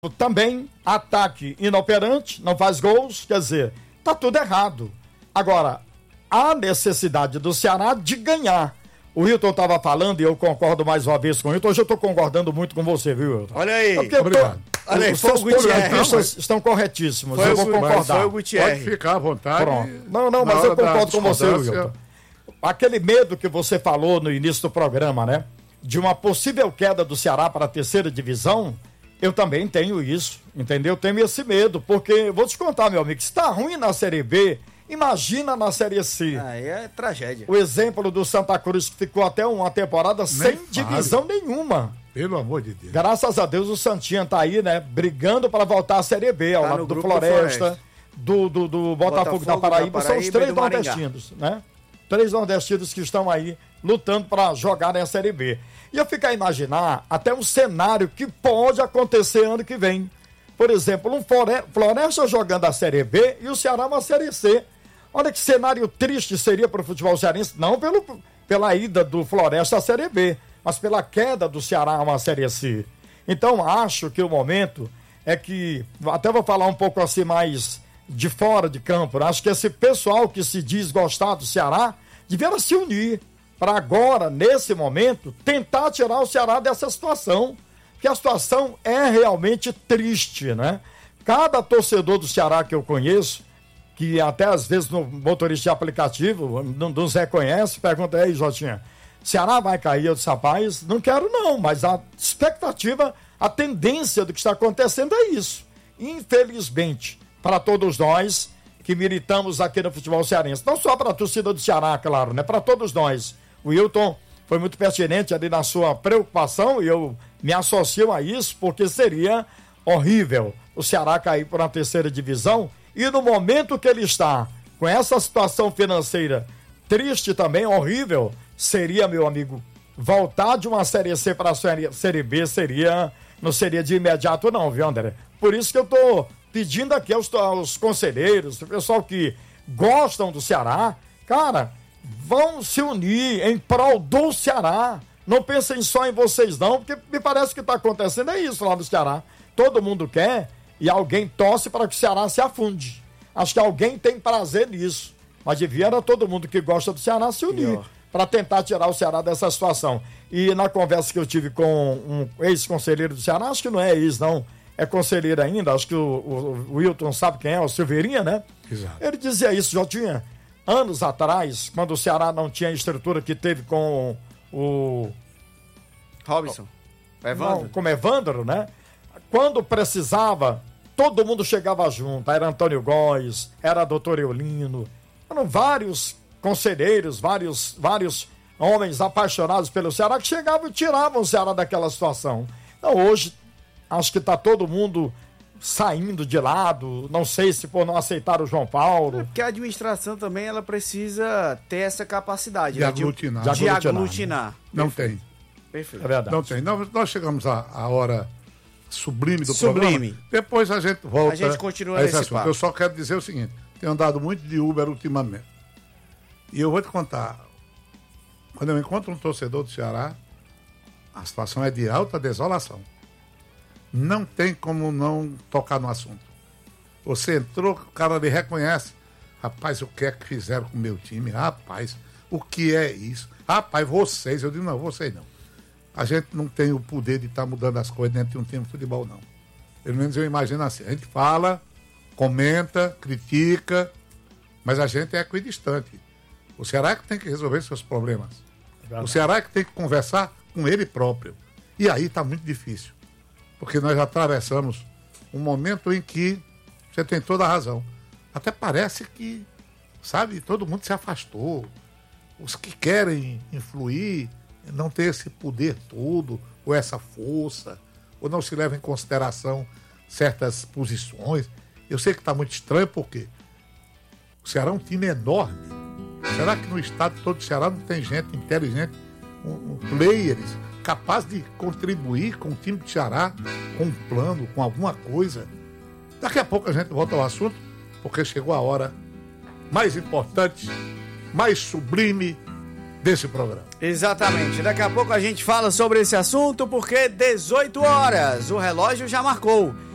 Também ataque inoperante, não faz gols, quer dizer, tá tudo errado. Agora, há necessidade do Ceará de ganhar. O Hilton estava falando e eu concordo mais uma vez com o Hilton. Hoje eu estou concordando muito com você, viu, Hilton? Olha aí. Obrigado. Olha aí, os politistas estão corretíssimos, eu vou concordar. Foi o Gutierrez. Pode ficar à vontade. Pronto. Não, mas eu concordo com você, Hilton. Aquele medo que você falou no início do programa, né? De uma possível queda do Ceará para a terceira divisão, eu também tenho isso, entendeu? Eu tenho esse medo, porque, vou te contar, meu amigo, se está ruim na Série B, imagina na Série C. Aí é tragédia. O exemplo do Santa Cruz, que ficou até uma temporada sem divisão nenhuma. Pelo amor de Deus. Graças a Deus o Santinha tá aí, né? Brigando para voltar à Série B, ao lado do Floresta, do Botafogo da Paraíba. São os três nordestinos, né? Três nordestinos que estão aí lutando para jogar na Série B. E eu fico a imaginar até um cenário que pode acontecer ano que vem. Por exemplo, um Floresta jogando a Série B e o Ceará uma Série C. Olha que cenário triste seria para o futebol cearense, não pela ida do Floresta à Série B, mas pela queda do Ceará a uma Série C. Então, acho que o momento é que, até vou falar um pouco assim mais de fora de campo, né? Acho que esse pessoal que se diz gostar do Ceará deveria se unir para agora, nesse momento, tentar tirar o Ceará dessa situação, que a situação é realmente triste, né? Cada torcedor do Ceará que eu conheço, que até às vezes no motorista de aplicativo não nos reconhece, pergunta, ei, Jotinha, Ceará vai cair? Eu disse, rapaz, não quero não, mas a expectativa, a tendência do que está acontecendo é isso. Infelizmente, para todos nós que militamos aqui no futebol cearense, não só para a torcida do Ceará, claro, né? Para todos nós. O Wilton foi muito pertinente ali na sua preocupação e eu me associo a isso porque seria horrível o Ceará cair para a terceira divisão e no momento que ele está com essa situação financeira triste também, horrível, seria, meu amigo, voltar de uma Série C para a Série B não seria de imediato não, viu, André? Por isso que eu estou pedindo aqui aos conselheiros, o pessoal que gostam do Ceará, cara, vão se unir em prol do Ceará. Não pensem só em vocês não, porque me parece que está acontecendo é isso lá no Ceará. Todo mundo quer e alguém torce para que o Ceará se afunde. Acho que alguém tem prazer nisso. Mas devia era todo mundo que gosta do Ceará se unir para tentar tirar o Ceará dessa situação. E na conversa que eu tive com um ex-conselheiro do Ceará, acho que não é ex não, é conselheiro ainda, acho que o Wilton sabe quem é, o Silveirinha, né? Exato. Ele dizia isso, Jotinha, anos atrás, quando o Ceará não tinha a estrutura que teve com o Robson. Evandro. Não, como Evandro, né? Quando precisava, todo mundo chegava junto. Era Antônio Góes, era doutor Eulino. Eram vários conselheiros, vários homens apaixonados pelo Ceará que chegavam e tiravam o Ceará daquela situação. Então hoje, acho que está todo mundo saindo de lado, não sei se por não aceitar o João Paulo. Porque a administração também ela precisa ter essa capacidade de aglutinar. De aglutinar. Não tem. Perfeito. É verdade. Não tem. Nós chegamos à hora sublime do programa. Depois a gente volta. A gente continua nesse assunto. Eu só quero dizer o seguinte, tenho andado muito de Uber ultimamente. E eu vou te contar, quando eu encontro um torcedor do Ceará, a situação é de alta desolação. Não tem como não tocar no assunto. Você entrou, o cara lhe reconhece. Rapaz, o que é que fizeram com o meu time? Rapaz, o que é isso? Rapaz, vocês. Eu digo, não, vocês não. A gente não tem o poder de estar mudando as coisas dentro de um time de futebol, não. Pelo menos eu imagino assim. A gente fala, comenta, critica, mas a gente é equidistante. O Ceará é que tem que resolver seus problemas. O Ceará é que tem que conversar com ele próprio. E aí está muito difícil. Porque nós atravessamos um momento em que você tem toda a razão. Até parece que, sabe, todo mundo se afastou. Os que querem influir não têm esse poder todo, ou essa força, ou não se levam em consideração certas posições. Eu sei que está muito estranho, porque o Ceará é um time enorme. Será que no estado todo do Ceará não tem gente inteligente, players capaz de contribuir com o time do Ceará, com um plano, com alguma coisa? Daqui a pouco a gente volta ao assunto, porque chegou a hora mais importante, mais sublime desse programa. Exatamente. Daqui a pouco a gente fala sobre esse assunto, porque 18 horas, o relógio já marcou.